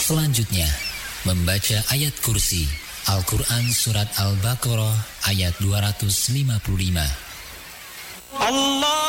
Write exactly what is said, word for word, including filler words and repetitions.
Selanjutnya, membaca ayat kursi Al-Quran Surat Al-Baqarah ayat dua ratus lima puluh lima. Allah